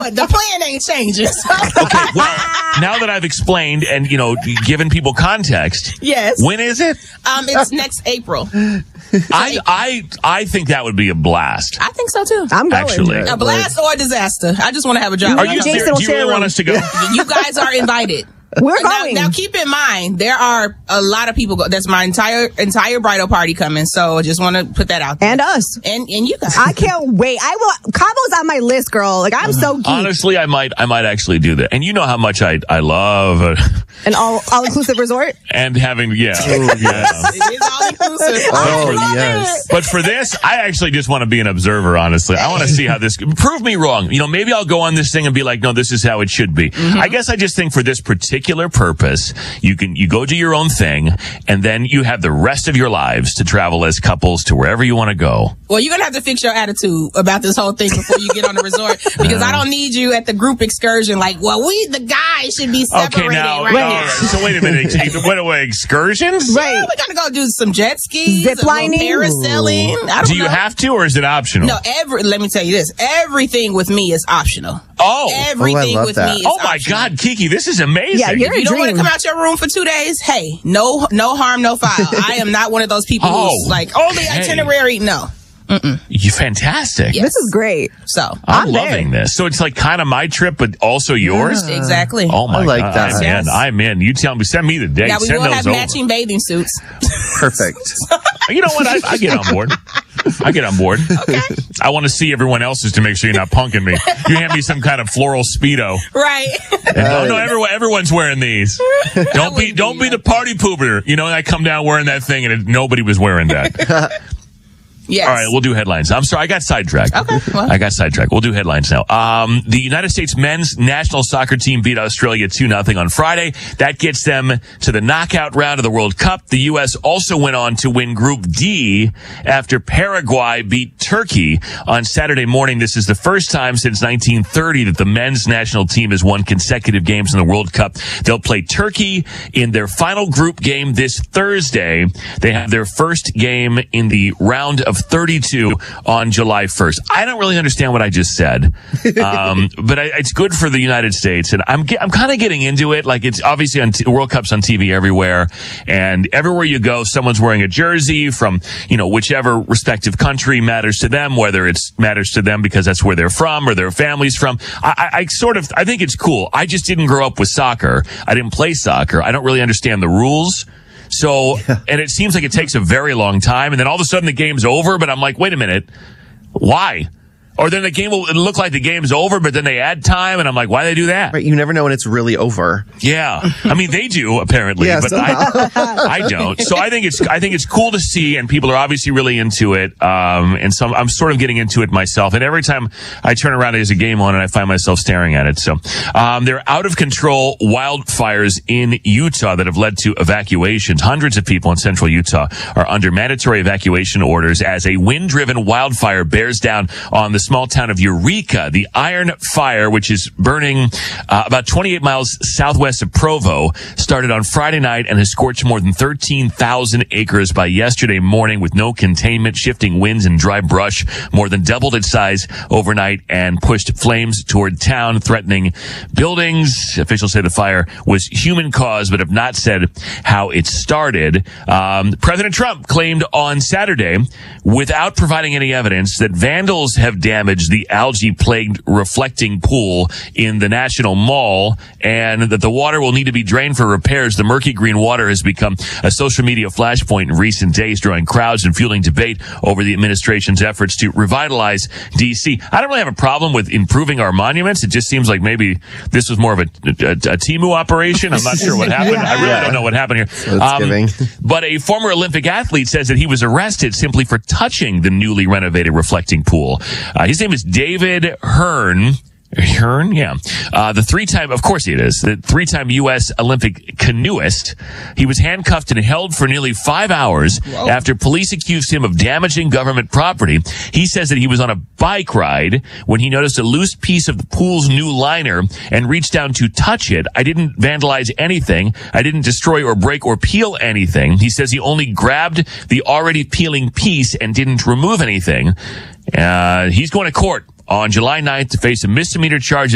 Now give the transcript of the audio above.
But the plan ain't changing. So. Okay, well, now that I've explained and, given people context. Yes. When is it? It's next April. I think that would be a blast. I think so too. I'm going. Actually. A blast or a disaster. I just want to have a job. Are you serious? Do you really want us to go? You guys are invited. We're going. Now, keep in mind, there are a lot of people. That's my entire bridal party coming. So I just want to put that out there. And us. And you guys. I can't wait. Cabo's on my list, girl. Like, I'm so geeked. Honestly, I might actually do that. And you know how much I love an all-inclusive resort? And having, yeah. It is all-inclusive. Oh, yes. But for this, I actually just want to be an observer, honestly. I want to see how this, prove me wrong. Maybe I'll go on this thing and be like, no, this is how it should be. Mm-hmm. I guess I just think for this particular purpose, you go do your own thing, and then you have the rest of your lives to travel as couples to wherever you want to go. Well, you're gonna have to fix your attitude about this whole thing before you get on the resort, because I don't need you at the group excursion. Like, well, the guys should be separated. Okay, now, right. So wait a minute. Wait away, excursions? Right. Yeah, we're gonna go do some jet skis, zip lining, parasailing. Do you have to, or is it optional? No, let me tell you this. Everything with me is optional. Everything I love with that. me is Oh my optional. God, Kiki, this is amazing. Yeah, you're If you a don't want to dream. come out your room for 2 days, hey, no harm, no foul. I am not one of those people who's like, only itinerary. No. You're fantastic. Yes. This is great. So I'm I'm loving this. So it's like kind of my trip, but also yours? exactly. Oh my I like God. that. Man, I'm in. You tell me, send me the date. Now we Send will those have over. matching bathing suits. Perfect. You know what? I get on board. I get on board. Okay. I want to see everyone else's to make sure you're not punking me. You hand me some kind of floral Speedo. Right. And, no, everyone's wearing these. Don't be the party pooper. I come down wearing that thing and nobody was wearing that. Yes. All right, we'll do headlines. I'm sorry, I got sidetracked. Okay. Well. I got sidetracked. We'll do headlines now. The United States men's national soccer team beat Australia 2-0 on Friday. That gets them to the knockout round of the World Cup. The U.S. also went on to win Group D after Paraguay beat Turkey on Saturday morning. This is the first time since 1930 that the men's national team has won consecutive games in the World Cup. They'll play Turkey in their final group game this Thursday. They have their first game in the round of 32 on July 1st. I don't really understand what I just said, but it's good for the United States, and I'm kind of getting into it. Like, it's obviously on World Cup's on TV everywhere, and everywhere you go, someone's wearing a jersey from whichever respective country matters to them, whether it matters to them because that's where they're from or their family's from. I think it's cool. I just didn't grow up with soccer. I didn't play soccer. I don't really understand the rules. So, and it seems like it takes a very long time, and then all of a sudden the game's over, but I'm like, wait a minute, why? Or then the game will look like the game's over, but then they add time, and I'm like, why do they do that? Right, you never know when it's really over. Yeah, I mean they do apparently, Yeah, but I don't. So I think it's cool to see, and people are obviously really into it. And so I'm sort of getting into it myself. And every time I turn around, there's a game on, and I find myself staring at it. So there are out of control wildfires in Utah that have led to evacuations. Hundreds of people in central Utah are under mandatory evacuation orders as a wind-driven wildfire bears down on the small town of Eureka. The Iron Fire, which is burning about 28 miles southwest of Provo, started on Friday night and has scorched more than 13,000 acres by yesterday morning with no containment. Shifting winds and dry brush more than doubled its size overnight and pushed flames toward town, threatening buildings. Officials say the fire was human caused, but have not said how it started. President Trump claimed on Saturday, without providing any evidence, that vandals have damaged the algae-plagued reflecting pool in the National Mall, and that the water will need to be drained for repairs. The murky green water has become a social media flashpoint in recent days, drawing crowds and fueling debate over the administration's efforts to revitalize D.C. I don't really have a problem with improving our monuments. It just seems like maybe this was more of a Temu operation. I'm not sure what happened. I really don't know what happened here. But a former Olympic athlete says that he was arrested simply for touching the newly renovated reflecting pool. His name is David Hearn. Hearn, yeah. The three-time U.S. Olympic canoeist. He was handcuffed and held for nearly 5 hours after police accused him of damaging government property. He says that he was on a bike ride when he noticed a loose piece of the pool's new liner and reached down to touch it. I didn't vandalize anything. I didn't destroy or break or peel anything. He says he only grabbed the already peeling piece and didn't remove anything. He's going to court on July 9th to face a misdemeanor charge